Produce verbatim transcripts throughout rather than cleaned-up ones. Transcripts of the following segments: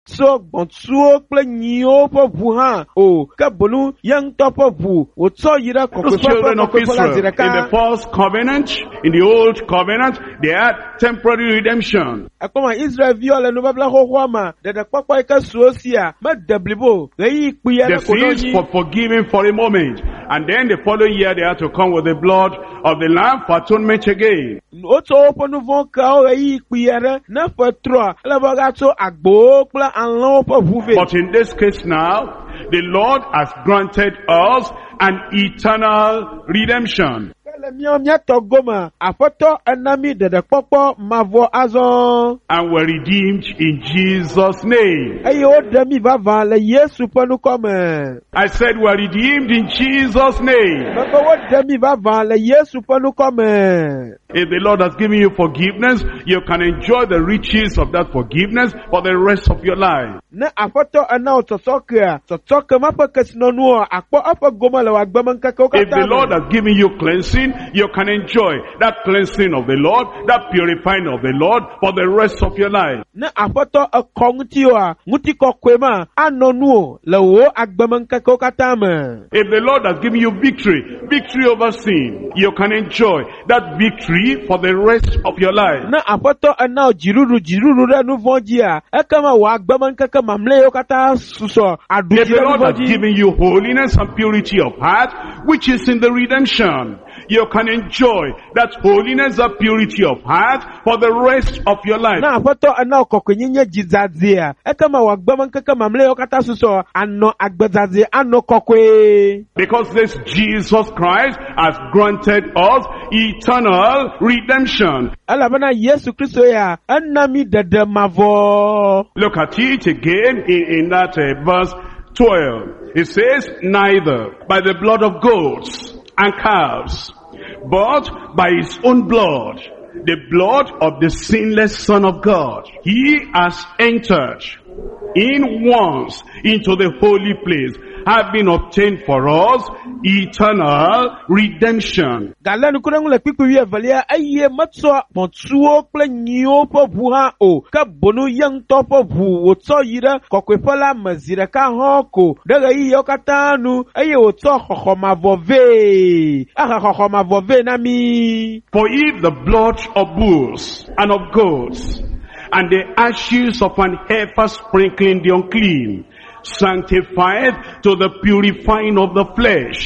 so gbontuo kple nyiwo ƒe ʋu hã o ke bonu yeŋtɔ ƒe ʋu wòtsɔ yi ɖe Those kɔkɔeƒe ƒe children of kɔkɔeƒe la Israel, zi in the ɖeka. first covenant, in the old covenant, they had temporary redemption. Ekpɔma Israelviwo le nubabla xoxoa me ɖeɖekpɔkpɔ yi ke su sia mede blibo ɣeyiɣi kpui The aɖe ko ɖo sins nyi. for forgiving for a moment. And then the following year they had to come with the blood of the lamb for atonement again. Wotsɔ woƒe nu vɔ̃wo kewo ɣeyiɣi kpui aɖe ne ƒe trɔa ele be wogatso agbowo kple alẽwo ƒe ʋu vɛ. But in this case now, the Lord has granted us an eternal redemption. Le míawo míatɔ gome aƒetɔ ena mí ɖeɖekpɔkpɔ mavɔ azɔ. And were redeemed in Jesus' name. Eye woɖe mí vavã le Yesu ƒe nukɔ me. I said we're redeemed in Jesus' name. Mebe woɖe mí vavã le Yesu ƒe nukɔ me. If the Lord has given you forgiveness, you can enjoy the riches of that forgiveness for the rest of your life. Ne aƒetɔ ena wo tsɔtsɔkea, tsɔtsɔke ma ƒe kesinɔnuɔ akpɔ eƒe gome le wò agbemeŋkekewo If the katã Lord me. has given you cleansing, you can enjoy that cleansing of the Lord, that purifying of the Lord for the rest of your life. Ne aƒetɔ ekɔ ŋutiwoa, ŋuti kɔkɔe ma anɔ nuwo le wò agbemeŋkekewo katã me. If the Lord has given you victory, victory over sin, you can enjoy that victory for the rest of your life. Ne aƒetɔ ena wò dziɖuɖu dziɖuɖu ɖe nu vɔ̃ dzia, ekema wò agbemeŋkeke mamlɛawo katã susɔ aɖu If dzi the ɖe nu Lord vɔ̃ has dzi. given you holiness and purity of heart, which is in the redemption, you can enjoy that holiness and purity of heart for the rest of your life. Ne aƒetɔ ena wò kɔkɔenyenye dzidzadzea, ekema wò agbemeŋkeke mamlɛawo katã susɔ anɔ agbedzadze anɔ kɔkɔe. Because this Jesus Christ has granted us eternal redemption. Elabena Yesu Kristo ya ena mí ɖeɖe mavɔ. Look at it again in, in that uh, verse twelve. It says, neither by the blood of goats and calves, but by his own blood, the blood of the sinless Son of God. He has entered in once into the holy place, having obtained for us eternal redemption. Gale nukuɖeŋu le kpikpi wi evelia eye metsɔ gbɔ̃tsuwo kple nyiwo ƒe ʋu hã o, ke bonu ye ŋutɔ ƒe ʋu wòtsɔ yi ɖe kɔkɔeƒe la me zi ɖeka hɔ̃ ko ɖe ɣeyiɣiwo katã nu eye wòtsɔ xɔxɔmavɔ vɛ. Ehe xɔxɔmavɔ vɛ na mí. For if the blood of bulls and of goats and the ashes of an heifer sprinkling the unclean sanctifieth to the purifying of the flesh,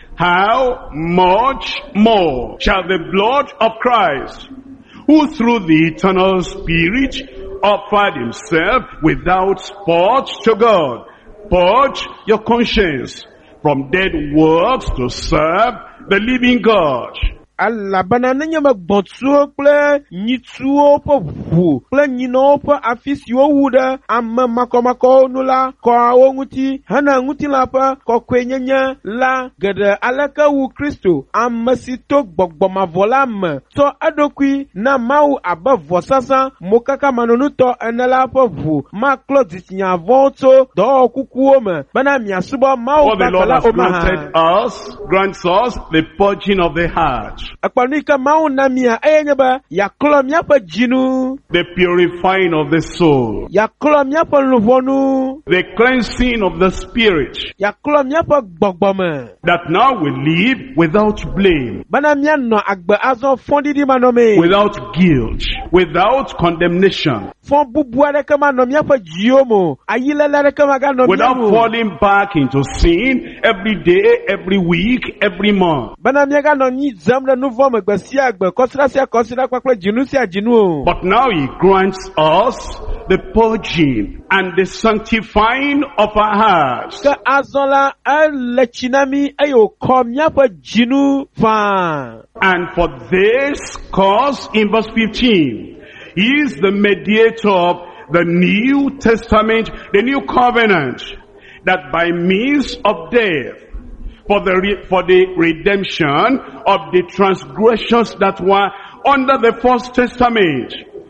how much more shall the blood of Christ, who through the eternal Spirit offered himself without spot to God, purge your conscience from dead works to serve the living God. Elabena nenye be gbɔ̃tsuwo kple nyitsuwo ƒe ʋu kple nyinɔwo ƒe afi siwo wu ɖe ame makɔmakɔwo nu la kɔ wo ŋuti hena ŋutilã ƒe kɔkɔenyenye la geɖe aleke wu Kristo, ame si to gbɔgbɔmavɔ la me tsɔ eɖokui na Mawu abe vɔsasa mokakamanɔnutɔ ene la ƒe ʋu maklɔ dzitsinya vɔwo tso dɔwɔwɔ kukuwo me bena miasubɔ Mawu What the Lord kaka la has o granted mahã. us, grants us the purging of the heart, Ekpɔ nu yi ke Mawu na mia eye nye be yaklɔ míaƒe dzinu, the purifying of the soul, yaklɔ míaƒe luʋɔnu, the cleansing of the spirit, yaklɔ míaƒe gbɔgbɔme, that now we live without blame, bena míanɔ agbe azɔ fɔɖiɖi manɔme, without guilt, without condemnation, fɔ bubu aɖeke manɔ míaƒe dziwo me, ayiléle aɖeke maganɔ without míawo, falling back into sin every day, every week, every month. bena míaganɔ nyi dzem ɖe nu vɔ me gbe sia gbe, kɔsira sia kɔsira kpakple dzinu sia dzinu o. But now he grants us the purging and the sanctifying of our hearts. Ke azɔ la ele tsi na mí eye wòkɔ míaƒe dzinu fãa. And for this cause, in verse fifteen, he is the mediator of the New Testament, the New Covenant, that by means of death, for the re- for the redemption of the transgressions that were under the First Testament,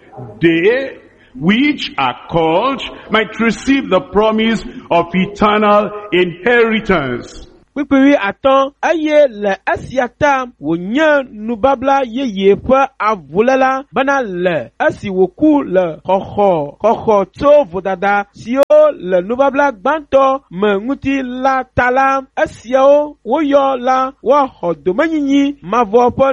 they which are called might receive the promise of eternal inheritance. kpikpiwi atɔn eye le esia ta wònye nubabla yeye ƒe avuléla bena le esi wòku le xɔxɔ xɔxɔ tso vodada siwo le nubabla gbãtɔ me ŋuti la ta la esiawo woyɔ la woaxɔ domenyinyi mavɔ ƒe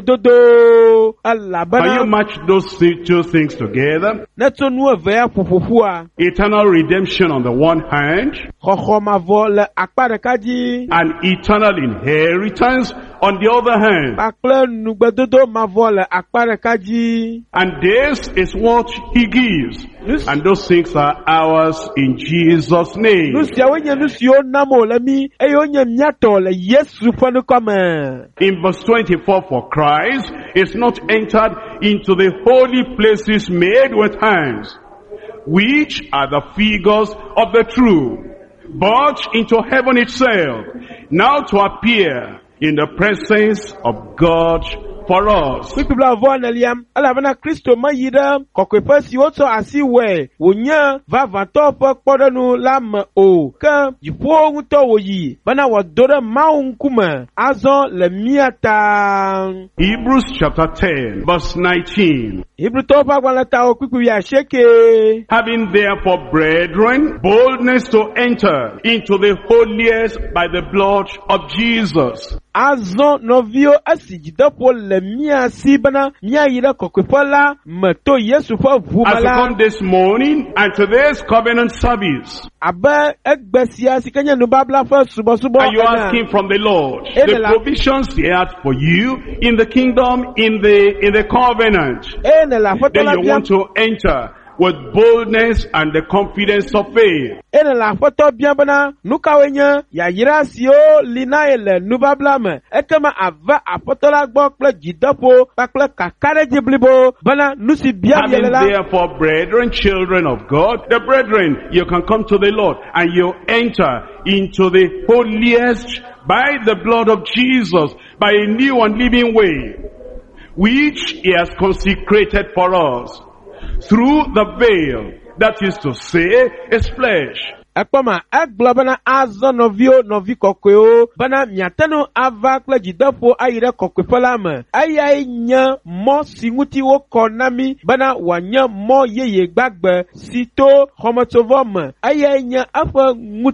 nugbedodo elabena. Can you match those two things together? Ne tso nu eve ya ƒoƒoƒua. Eternal redemption on the one hand, xɔxɔ mavɔ le akpa ɖeka dzi. and eternal inheritance on the other hand. Kpakple nugbedodo mavɔ le akpa ɖeka dzi. And this is what he gives. And those things are ours in Jesus' name. Nu siawo nye nu siwo nam wòle mi eye wonye míatɔ le Yesu ƒe nukɔ me. In verse twenty-four, for Christ is not entered into the holy places made with hands, which are the figures of the true, but into heaven itself, now to appear in the presence of God for us. Kpikpibla vɔ neliam elabena Kristo me yi ɖe kɔkɔeƒe si wotsɔ asi wɔe wònye vavãtɔ ƒe kpɔɖenu la me o, ke dziƒowo ŋutɔ wòyi bena wòado ɖe Mawu ŋkume azɔ le mía ta. Hebrews chapter ten, verse nineteen. Hibrutɔwo ƒe agbalẽ ta wo kpikpiwi asieke. Having therefore, brethren, boldness to enter into the holiest by the blood of Jesus. Azɔ nɔviwo esi dzideƒo le mía si bena míayi ɖe kɔkɔeƒe la me to Yesu ƒe ʋu As me we la. come this morning and today's covenant service, Abe egbe sia si ke nye nubabla ƒe subɔsubɔ and you're ene. asking from the Lord Amen. the provisions He had for you in the kingdom, in the in the covenant, Eye ne le aƒetɔ then la you biam. want to enter with boldness and the confidence of faith. Eye ne le aƒetɔ biam bena nu kawoe nye yayra siwo li na ye le nubabla me ekema ave aƒetɔ la gbɔ kple dzideƒo kpakple kakaɖedzi blibo bena nu si biam ye le Having la. therefore, brethren, children of God, the brethren, you can come to the Lord and you enter into the holiest by the blood of Jesus, by a new and living way, which He has consecrated for us through the veil, that is to say, His flesh. Ekpɔma egblɔ bena azɔ nɔviwo nɔvi kɔkɔewo bena miate nu ava kple dzideƒo ayi ɖe kɔkɔeƒe la me. Eyae nye mɔ si ŋuti wokɔ na mi bena wòanye mɔ yeye gbagbe si to xɔmetsovɔ me. Eyae nye eƒe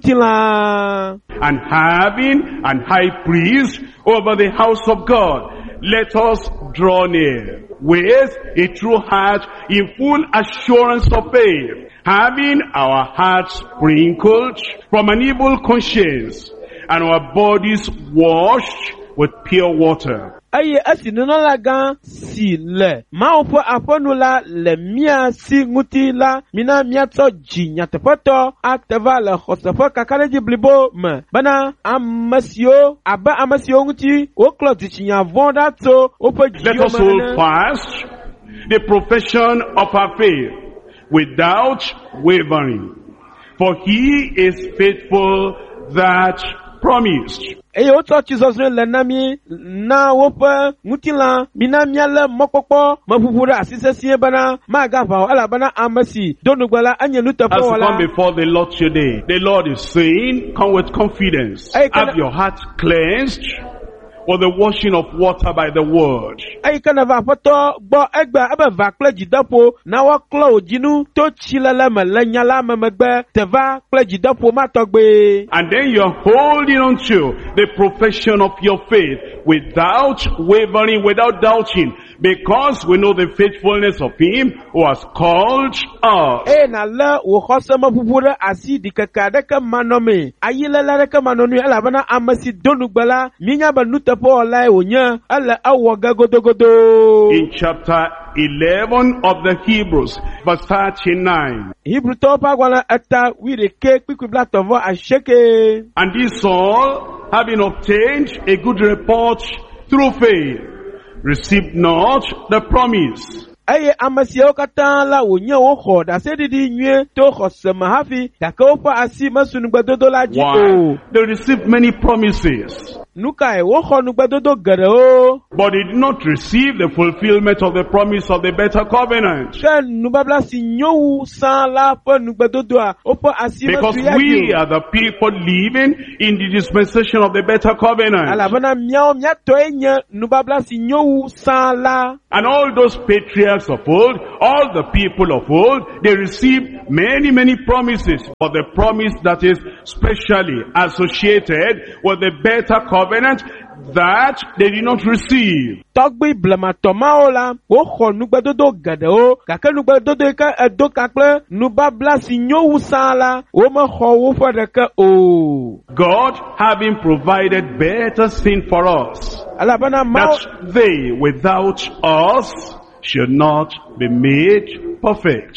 ŋutilã. And having an high priest over the house of God, let us draw near with a true heart in full assurance of faith, having our hearts sprinkled from an evil conscience and our bodies washed with pure water. Eye esi nunɔlagã si le Mawu ƒe aƒenu la le mía si ŋuti la, mina míatsɔ dzi nyateƒetɔ ate va le xɔse ƒe kakaɖedzi blibo me bena ame siwo abe ame siwo ŋuti woklɔ dzitsinya vɔ ɖa tso woƒe Let dziwo us me hold ene. fast the profession of our faith without wavering, for He is faithful that promised. Eye wotsɔ tsizɔzrɔ̃ le na mi na woƒe ŋutilã, mina míalé mɔkpɔkpɔ meƒuƒu ɖe asi sesĩe bena magava o elabena ame si do nugbe la enye As you nuteƒewɔla. come before the Lord today, the Lord is saying, come with confidence. Hey, can Have I- your heart cleansed with the washing of water by the word. Eyi ke ne va aƒetɔ gbɔ egbe ebe va kple dzideƒo na woaklɔ wò dzinu to tsilele me le nya la me megbe te va kple dzideƒo ma tɔgbe. And then you're holding on to the profession of your faith without wavering, without doubting, because we know the faithfulness of Him who has called us. Eye nalé wò xɔse meƒuƒu ɖe asi ɖikeke aɖeke manɔme, ayiléle aɖeke manɔnui elabena ame si do nugbe la, míenya be nuteƒewɔlae wònye, ele ewɔ ge godogodo. In chapter eleven of the Hebrews, verse thirty-nine. Hibrutɔwo ƒe agbalẽ eta wuiɖeke kpikpi blatɔvɔ asieke. And these all, having obtained a good report through faith, received not the promise. Eye ame siawo katã la wònye woxɔ ɖaseɖiɖi nyuie to xɔse me hafi, gake woƒe asi mesu nugbedodo la dzi Why? o. They received many promises. nuka e wo xɔ nugbedodo geɖewo. But they did not receive the fulfillment of the promise of the better covenant. Ke nubabla si nyo wu san la ƒe nugbedodoa woƒe asi me Because tu ya we dzi o. are the people living in the dispensation of the better covenant. Elabena miawo miatɔe nye nubabla si nyo wu san la. And all those patriarchs of old, all the people of old, they received many, many promises. But the promise that is specially associated with the better covenant, that they did not receive. Tɔgbi blematɔ mawo la, woxɔ nugbedodo geɖewo, gake nugbedodo yi ke edo ka kple nubabla si nyo wu san la, womexɔ woƒe ɖeke o. God having provided better thing for us, Elabena Mawu that they without us should not be made perfect.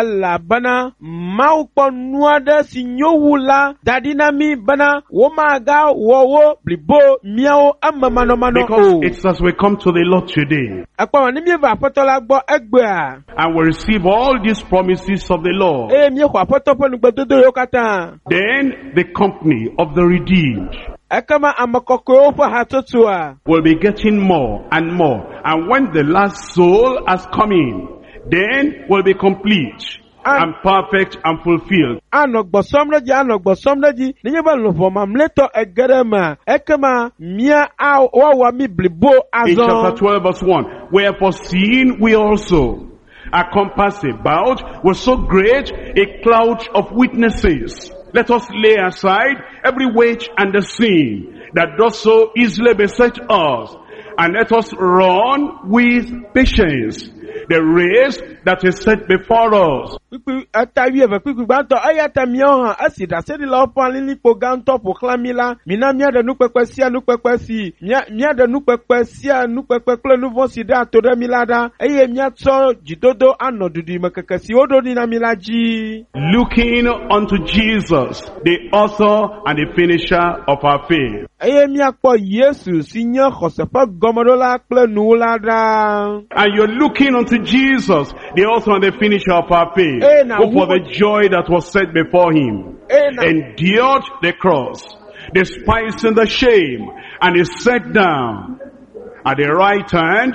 elabena Mawu kpɔ nu aɖe si nyo wu la da ɖi na mí bena womaga wɔ wo blibo míawo ememanɔmanɔ Because o. it's as we come to the Lord today, Ekpɔma ne míeva aƒetɔ la gbɔ egbea, and we receive all these promises of the Lord, eye míexɔ aƒetɔ ƒe nugbedodo yiwo katã. then the company of the redeemed Ekema ame kɔkɔewo ƒe hatsotsoa, will be getting more and more. And when the last soul has come in, then will be complete and perfect and fulfilled. anɔ gbɔsɔm ɖe dzi, anɔ gbɔsɔm ɖe dzi, nenye be luvɔ mamlɛtɔ ege ɖe mea, ekema mía a- woawɔ mí blibo In chapter azɔ. twelve verse one, wherefore seeing we also are compassed about with so great a cloud of witnesses, let us lay aside every weight and the sin that does so easily beset us, and let us run with patience the race that is set before us. Kpikpi eta wuieve kpikpi gbãtɔ, eya ta míawo hã esi ɖaseɖilawo ƒe alilikpo gãtɔ ƒo xlã mí la, mina míaɖe nukpekpe sia nukpekpe si mía míaɖe nukpekpe sia nukpekpe kple nu vɔ̃ si ɖe ato ɖe mí la ɖa, eye míatsɔ dzidodo anɔ ɖuɖuime keke si woɖo ɖi na mí la dzi. Looking unto Jesus, the author and the finisher of our faith. Eye míakpɔ Yesu si nye xɔse ƒe gɔmeɖola kple nuwòla ɖa. And you're looking unto Jesus, the author and the finisher of our faith, Eh, now who for who- the joy that was set before him Eh, now- endured the cross, despising the shame, and is set down at the right hand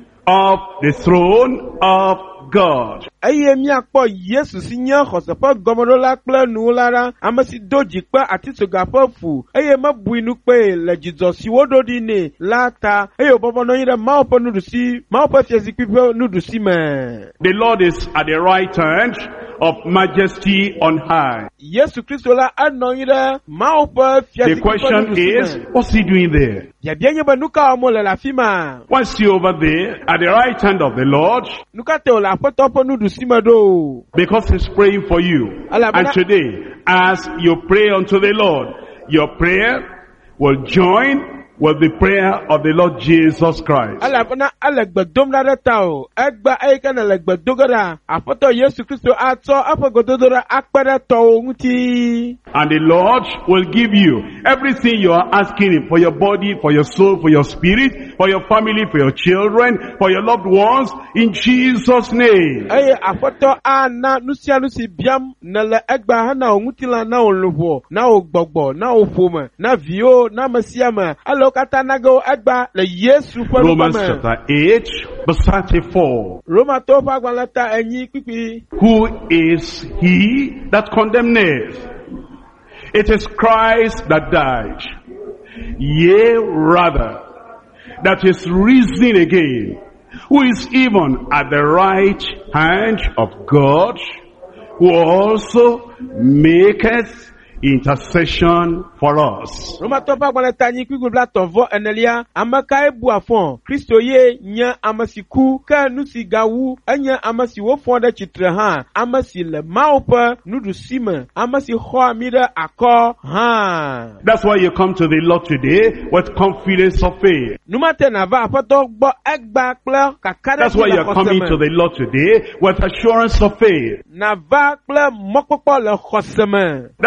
of the throne of God. Eye míakpɔ Yesu si nye xɔse ƒe gɔmeɖola kple nuwòla ɖa, ame si do dzikpe atitsoga ƒe ƒu, eye mebui nu kpee le dzidzɔ si woɖo ɖi nɛ la ta, eye wòbɔbɔ nɔ anyi ɖe Mawu ƒe nuɖusi, Mawu ƒe fiazikpui ƒe nuɖusi me. The Lord is at the right hand of majesty on high. Yesu Kristo la enɔ anyi ɖe Mawu ƒe The fiazikpui ƒe question nuɖusi is, me. what's he doing there? Biabia nye be nu ka wɔm wòle le afi ma? What's he over there at the right hand of the Lord? Nu ka te wòle aƒetɔ ƒe nuɖusi me ɖo? Because he's praying for you. And today, as you pray unto the Lord, your prayer will join with the prayer of the Lord Jesus Christ. Elabena ele gbe dom ɖa ɖe ta o. Egbe eyi ke nele gbe do ge ɖa, aƒetɔ Yesu Kristo atsɔ eƒe gbedodo ɖa akpe ɖe tɔwo ŋuti. And the Lord will give you everything you are asking him for your body, for your soul, for your spirit, for your family, for your children, for your loved ones, in Jesus' name. Eye aƒetɔ ana nu sia nu si biam nele egbe hena wò ŋutilã, na wò luʋɔ, na wò gbɔgbɔ, na wò ƒome, na viwo, na ame sia ame. Ele wo katã nage wo egba le Yesu ƒe Romans nukpame. chapter eight, verse thirty-four. Romatɔwo ƒe agbalẽ ta enyi kpikpi. Who is he that condemneth? It is Christ that died. Yea, rather, that is risen again, who is even at the right hand of God, who also maketh intercession for us. Romatɔwo ƒe agbalẽ ta enyi kpikpi bla tɔ̃vɔ enelia. Ame kae bu afɔ? Kristo ye nye ame si ku, ke nu si gawu enye ame si wofɔ ɖe tsitre hã, ame si le Mawu ƒe nuɖusi me, ame si xɔ ami ɖe akɔ hã. That's why you come to the Lord today with confidence of faith. Numate nava aƒetɔ gbɔ egba kple kaka ɖe That's why dzi le you're coming xɔse to me. the Lord today with assurance of faith. Nava kple mɔkpɔkpɔ le xɔse me. That's why you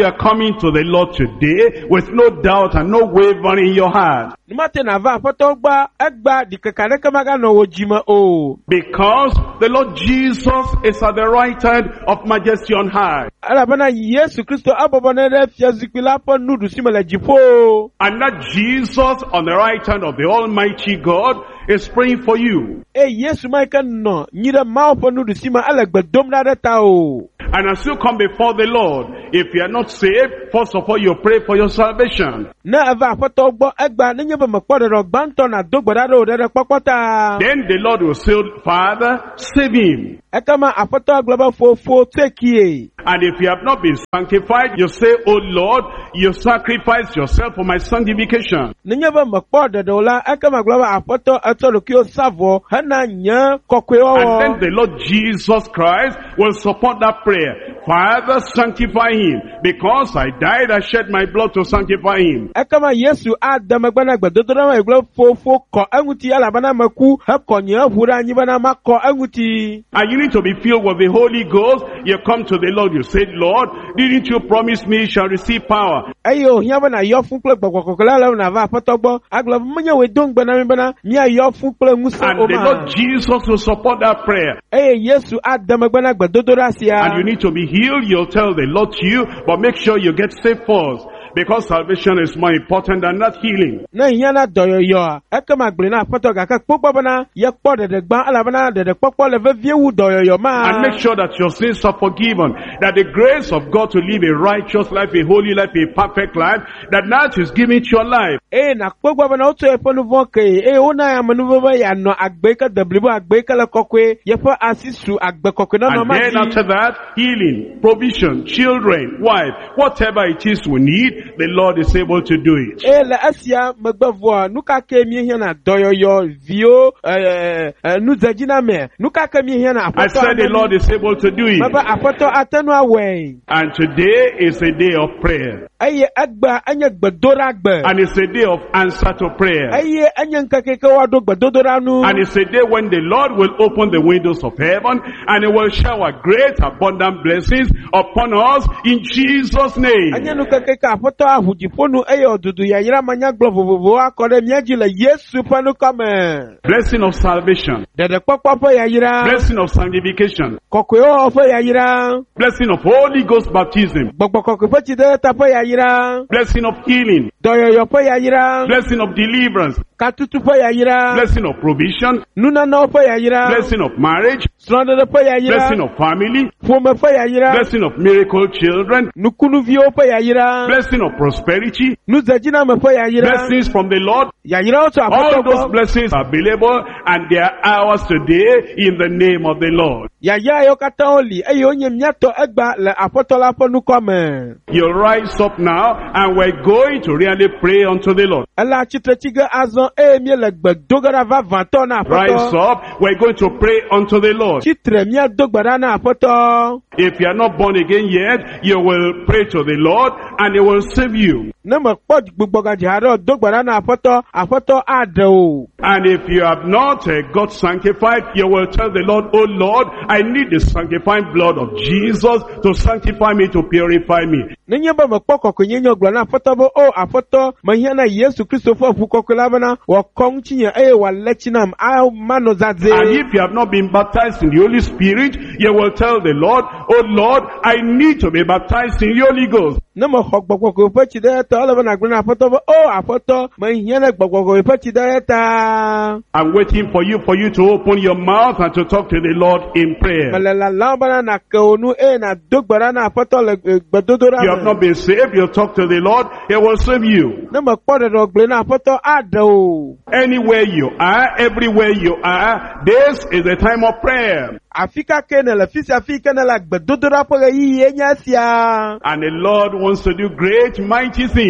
are coming to the Lord today with no doubt and no wavering in your heart. Nimate na va apoto gba egba dikekare kamaga no wojima o. Because the Lord Jesus is at the right hand of majesty on high. Alabana Yesu Kristo abobonere fiazikila po nudu simala jipo. And that Jesus on the right hand of the Almighty God is praying for you. E Yesu maika no nyira mao po nudu sima alegbe domna deta o. And as you come before the Lord, if you are not saved, first of all you pray for your salvation. Na ava apoto gbo egba nenye be mekpode ro gbanto na dogbada ro de popota. Then the Lord will say, Father, save him. Ekama apoto global fofo tekie. And if you have not been sanctified, you say, Oh Lord, you sacrifice yourself for my sanctification. Nenye be mekpode dola ekama global apoto atolo kio savo hana nya kokwe o. And then the Lord Jesus Christ will support that prayer. Father, sanctify him, because I died, I shed my blood to sanctify him. Ekama Yesu adam egbana gbedodora ma eglo fofo ko anguti alabana maku hakonye hura nyibana makko anguti. And you need to be filled with the Holy Ghost. You come to the Lord, you say, Lord, didn't you promise me you shall receive power? Ayo hiaba na yo fun ple gbogbokokola la na va potogbo aglo manya we don gbana mbana mi ayo fun ple musa And o the ma. Lord Jesus will support that prayer. Eh Yesu adam egbana gbedodora sia. And you need to be healed. You'll tell the Lord to you, but make sure you get saved first, because salvation is more important than that healing. Na hiana doyo yo ekama gblena potoga ka popo bana ye kpo de de gba alabana de de popo le vie wu doyo yo ma. And make sure that your sins are forgiven, that the grace of God to live a righteous life, a holy life, a perfect life, that that is given to your life. Eh na kpogba bana oto e ponu voke eh ona ya manuva ba ya no agbeka deblibo agbeka la kokwe ye fa asisu agbe kokwe no no And ma. then after that, healing, provision, children, wife, whatever it is we need, the Lord is able to do it. Eh la asia megbavo nuka ke mi hiana doyo yo vio eh nu zagina me nuka ke mi hiana apoto. I said the Lord is able to do it. Baba apoto atanu awe. And today is a day of prayer. Aye agba anya gbedora agbe. And it's a day of answer to prayer. Aye anya nkakeke wado gbedodora nu. And it's a day when the Lord will open the windows of heaven and He will shower great abundant blessings upon us in Jesus' name. Anya nkakeke apoto ahujifonu aye odudu ya yira manya glovovovo akore miaji le Yesu panu kame. Blessing of salvation. Dede kpokpo ya yira. Blessing of sanctification. Kokwe o fo ya yira. Blessing of Holy Ghost baptism. Gbogbo kokwe fo chide ta fo ya yira. Blessing of healing. Doyo yo fo ya yira. Blessing of deliverance. Katutu fo ya yira. Blessing of provision. Nuna no fo ya yira. Blessing of marriage. Stranded fo ya yira. Blessing of family. Fome fo ya yira. Blessing of miracle children. Nukunu vio fo ya yira. Blessing of prosperity. Nuzajina me fo ya yira. Blessings from the Lord. Ya yira oto All apoto those go. blessings are available and they are ours today in the name of the Lord. Ya ya yo kata oli. Ayo nye miato egba le apoto la po nukome. You rise up now and we're going to really pray unto the Lord. Ela chitre chige azon e mi le gbe dogara va vanto na Rise apoto. up. We're going to pray unto the Lord. Chitre mi dogbara na apoto. If you are not born again yet, you will pray to the Lord and He will save you. Ne me kpo gbogbo ga jiharo dogbara na apoto apoto ade o. And if you have not uh, got sanctified, you will tell the Lord, Oh Lord, I need the sanctifying blood of Jesus to sanctify me, to purify me. Ne nye ba me kpo kokwe nye nyogla na apoto bo o apoto mahiana Yesu Kristo fo fu kokwe la bana wa kongchi nye e wa lechinam a mano zadze. And if you have not been baptized in the Holy Spirit, you will tell the Lord, Oh Lord, I need to be baptized in the Holy Ghost. Ne me xɔ gbɔgbɔgbɔ ƒe tsi ɖe ta ele be nagblɔ na aƒetɔ be o aƒetɔ mehiã ɖe gbɔgbɔgbɔ ƒe tsi ɖe ta. I'm waiting for you, for you to open your mouth and to talk to the Lord in prayer. Mele lalam bena nake wo nu eye nado gbe ɖa na aƒetɔ le gbedodoɖa You have not been saved, you talk to the Lord, He will save you. Ne me kpɔ ɖeɖɔ gblẽ na aƒetɔ aɖe o. Anywhere you are, everywhere you are, this is the time of prayer. Afi kake ne le fi sia fi ke ne le gbedodoɖa ƒe ɣeyiɣi nye esia. And the Lord wants to do great, mighty things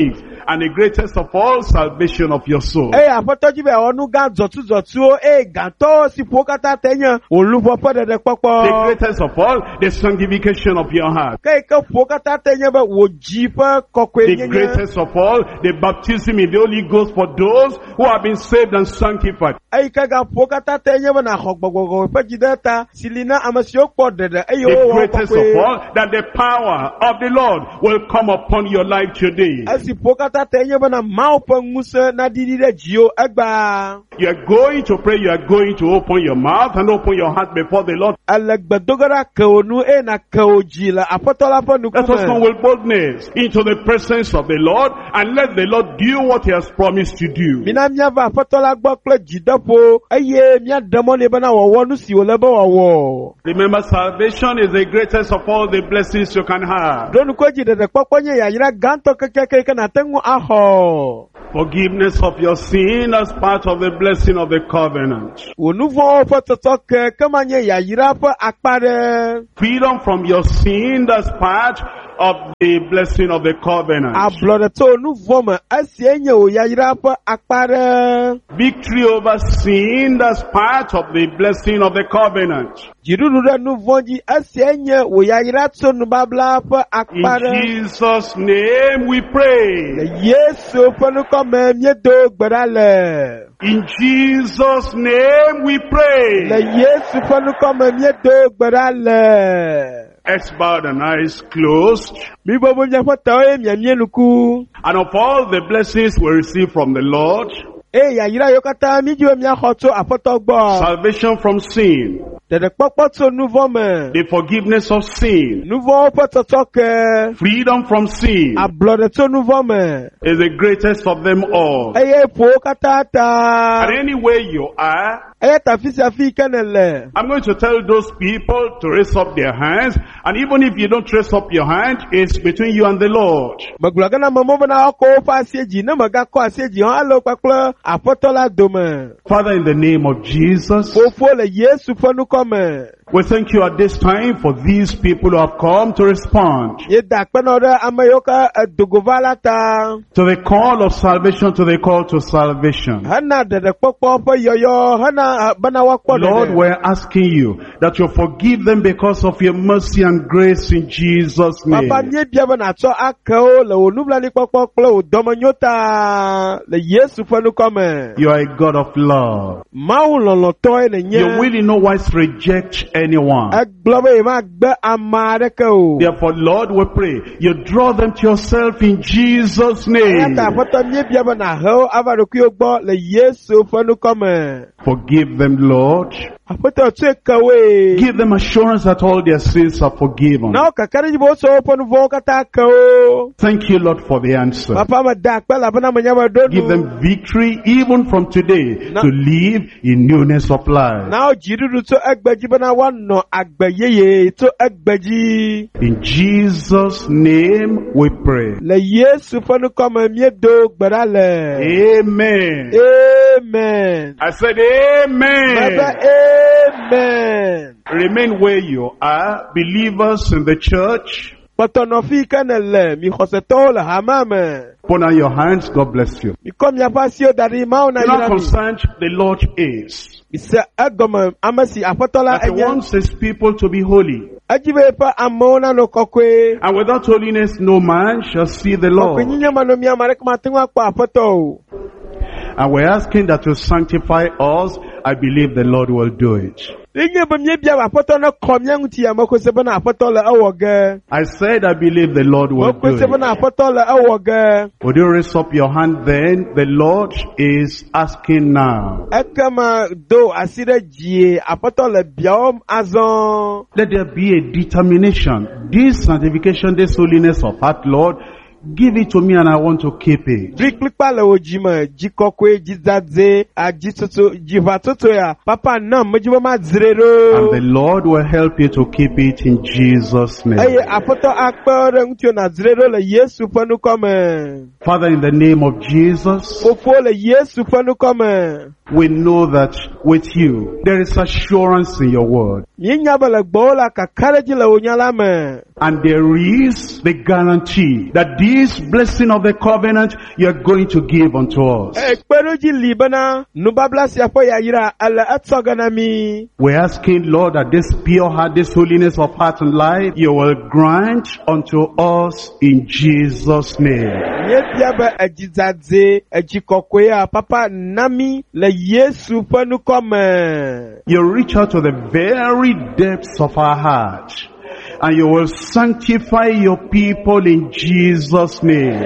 and the greatest of all, salvation of your soul. Eye apoto jibe onu ga zotu zotu e ganto si pokata tenya oluwo po de popo. The greatest of all, the sanctification of your heart. Kai ka pokata tenya ba wo jipa kokwe The nyenya. greatest of all, the baptism in the Holy Ghost for those who have been saved and sanctified. Ai ka ga pokata tenya ba na hogbogogo pa jidata silina amasio po de de ayo The wo greatest kokwe. of all, that the power of the Lord will come upon your life today. Asi pokata tenya ba na mau pa ngusa na didi de jio agba. You are going to pray, you are going to open your mouth and open your heart before the Lord. Alagbadogara kaonu e na kaojila apotola pa Let us come nukume. with boldness into the presence of the Lord and let the Lord do what He has promised to do. Mina miava apotola gbokle jidapo eye mia demone bana wowo nu si oleba wowo. Remember, salvation is the greatest of all the blessings you can have. Donu ko jide de poponye ya yira ganto kekeke kana tengu aho. Forgiveness of your sin as part of the blessing of the covenant. Onuvo fototoke kamanye ya yira pa akpare. Freedom from your sin as part of the blessing of the covenant. Ablode to onuvo me asienye o ya yira pa akpare. Victory over sin as part of the blessing of the covenant. Jiruru de nuvonji asienye o ya yira to nubabla pa In akpare. Jesus' name we pray. Yesu panu kome miedo gbadale. In Jesus' name we Le pray. Yesu panu kome miedo gbadale. Heads bowed and eyes closed. Mi bobo nyapo e miamie nuku. And of all the blessings we receive from the Lord, E ya yira yokata mi jiwe mia hoto apoto gbo. salvation from sin, Dede pokpo to nouveau me. the forgiveness of sin, Nouveau poto toke. freedom from sin Ablode to nouveau me. is the greatest of them all. Eye po katata. And anywhere you are, Eye tafisi afi kenele. I'm going to tell those people to raise up their hands. And even if you don't raise up your hand, it's between you and the Lord. Magulagana mamobo na oko fa asieji. Na maga ko asieji. Halo paklo apotola dome. Father, in the name of Jesus, Fofo le Yesu panu kome. we thank you at this time for these people who have come to respond Ye dakpenore amayoka dogovala ta. to the call of salvation, to the call to salvation. Hana dede pokpo po yoyo. Hana bana wakpo Lord, dede. we're asking you that you forgive them because of your mercy and grace in Jesus' name. Papa nye bia bana to akao le onubla ni pokpo klo domanyota le Yesu panu kome. You are a God of love. Mau lolo toy le nye. You will in no wise reject anyone. Aglobe ma gbe amare ko. Therefore, Lord, we pray you draw them to yourself in Jesus' name. Ata pata nye bia bana ho avaroku ogbo le Yesu panu kome. Forgive them, Lord. Apota take away. Give them assurance that all their sins are forgiven. Now kakari jibo so panu vo kata ko. Thank you, Lord, for the answer. Papa ma dak pela bana manyama donu. Give them victory even from today No. to live in newness of life. Now jirudu to egbeji bana wano agbeyeye to egbeji. In Jesus' name we pray. Le Yesu panu kome miedo gbadale. Amen. Amen. I said amen. Baba, amen. Remain where you are, believers in the church. Patonofi kanele mi khoseto le hamame. Put on your hands. God bless you. Mi kom ya pasio dari mau na You know how yirami. concerned the Lord is. Mi se agoma amasi apotola That He enye. wants His people to be holy. Ajibe pa amona no kokwe. And without holiness, no man shall see the Kokwe Lord. nyinya mano mi amare kuma tingwa kwa apoto. And we're asking that you sanctify us. I believe the Lord will do it. Inye bamye bia apoto no komya nguti ya mako sebe na apoto le awoge. I said I believe the Lord will Mako do sebe na it. apoto le awoge. Would you raise up your hand then? The Lord is asking now. Ekama do asire jie apoto le biom azon. Let there be a determination. This sanctification, this holiness of heart, Lord, give it to me and I want to keep it. Briklikpa le ojima, jikokwe, jizadze, ajitoto, jivatoto ya. Papa nam, mjibo ma And the zrero. Lord will help you to keep it in Jesus' Eye name. apoto akpere ngutio na zrero le Yesu panu kome. Father, in the name of Jesus, Fofo le Yesu panu kome. we know that with you, there is assurance in your word. Minyaba le gbola kakareji le onyala me. And there is the guarantee that this this blessing of the covenant you are going to give unto us. Ekperuji libana nubabla siapo ya yira ala atsoganami. We're asking, Lord, that this pure heart, this holiness of heart and life, you will grant unto us in Jesus' name. Yebiaba ajizadze ajikokwea papa nami le Yesu panu kome. You reach out to the very depths of our heart, and you will sanctify your people in Jesus' name.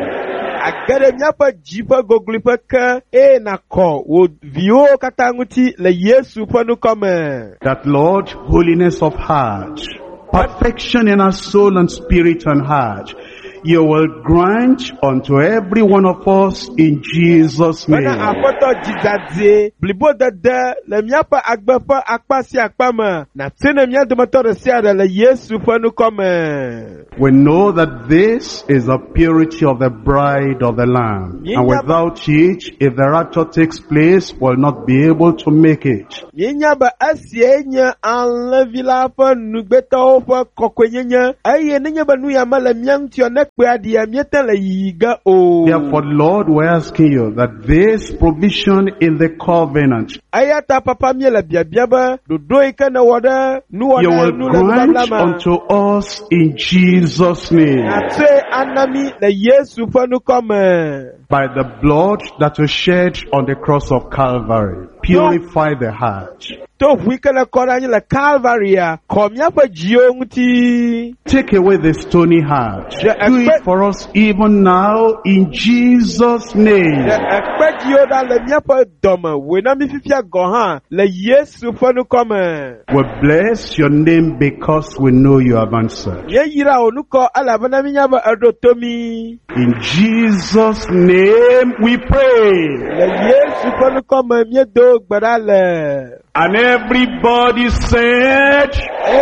Agere miapa jipa goglipa ka e na ko wo vio katanguti le Yesu panu kome. That, Lord, holiness of heart, perfection in our soul and spirit and heart, you will grant unto every one of us in Jesus' name. When apoto jizadze blibo dada le miapa agbepa akpasi akpama na tene mia domato sia le Yesu panu kome. We know that this is the purity of the bride of the Lamb, and without it, if the rapture takes place, we'll not be able to make it. Yinya ba asienya anlevila pa nugbeta pa kokwenya aye nenya ba nu ya mala mianti one kwe adia mieta la yiga o. Therefore, Lord, we're asking you that this provision in the covenant, ayata papa miela biabiaba dodo ikana wada nu wada you will nu grant unto us in Jesus' name. Ate anami le Yesu panu kome. By the blood that was shed on the cross of Calvary, purify the heart. To wikana korani la Calvary komya pa jiongti. Take away the stony heart. Do it for us even now in Jesus' name. Ekpe jioda le miapa doma wena mi fifia gohan le Yesu panu kome. We bless your name because we know you have answered. Ye yira onuko ala bana mi nyaba adotomi. In Jesus' name we pray. Le Yesu panu kome mi do gbadale. And everybody said,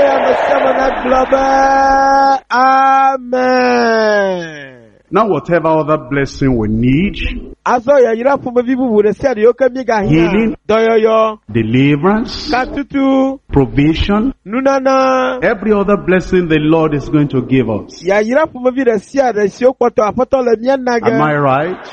Amen. Now whatever other blessing we need, healing, deliverance, provision, every other blessing the Lord is going to give us. Am I right?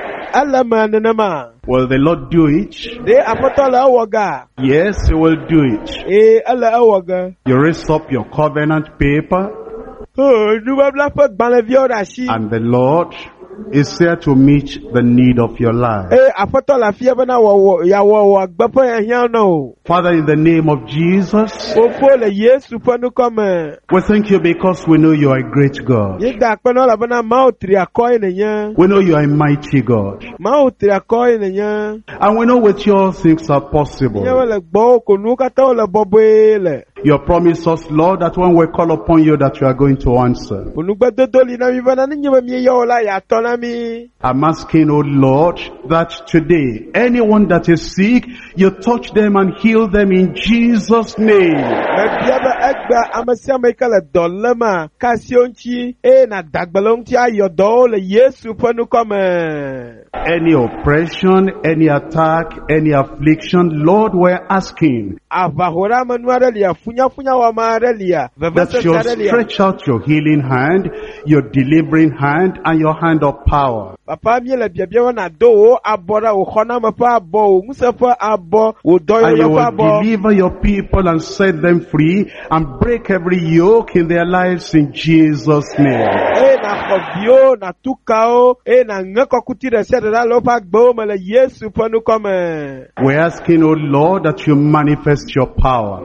Will the Lord do it? Yes, He will do it. You raise up your covenant paper, and the Lord is there to meet the need of your life. Father, in the name of Jesus, we thank you because we know you are a great God. We know you are a mighty God. And we know with you all things are possible. You promise us, Lord, that when we call upon you that you are going to answer. I'm asking, oh Lord, that today, anyone that is sick, you touch them and heal them in Jesus' name. Any oppression, any attack, any affliction, Lord, we're asking that you'll stretch out your healing hand, your delivering hand, and your hand of power. And you will deliver your people and set them free and break every yoke in their lives in Jesus' name. We're asking, oh Lord, that you manifest your power.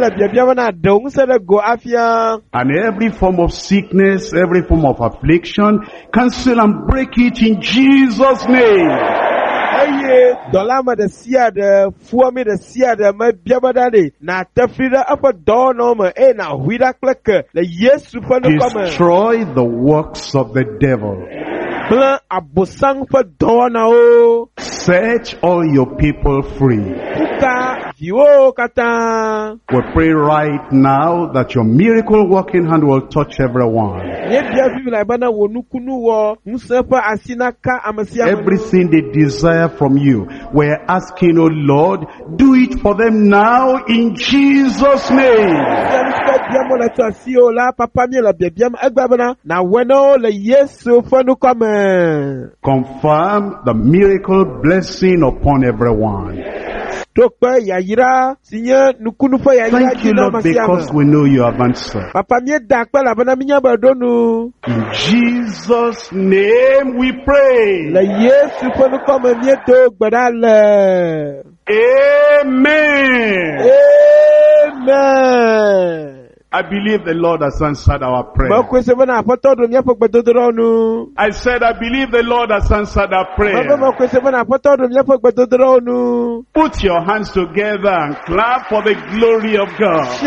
And every form of sickness, every form of affliction, cancel and break it in Jesus' name. Dolama de sia de fuami de sia de me biabadade na tafrida apa donoma e na huida kleke le Yesu panu kome. Destroy the works of the devil. Plan abosang pa dona o. Set all your people free. Kuka viwo kata. We pray right now that your miracle working hand will touch everyone. Everything Everything they desire from you, we're asking, oh Lord, do it for them now in Jesus' name. Confirm the miracle blessing upon everyone. Thank you, Lord, because we know you have answered. In Jesus' name we pray. Amen. Amen. I believe the Lord has answered our prayer. I said, I believe the Lord has answered our prayer. Put your hands together and clap for the glory of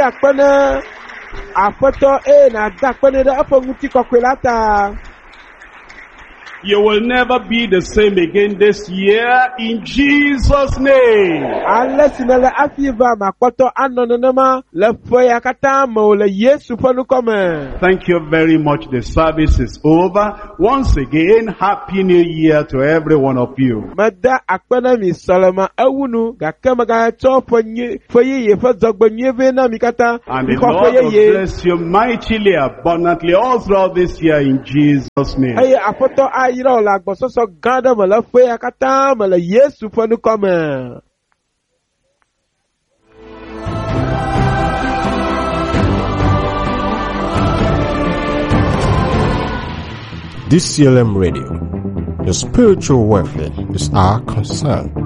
God. You will never be the same again this year in Jesus' name. Thank you very much. The service is over. Once again, Happy New Year to every one of you. And the Lord will bless you mightily, abundantly all throughout this year in Jesus' name. D C L M Radio, your spiritual welfare is our concern.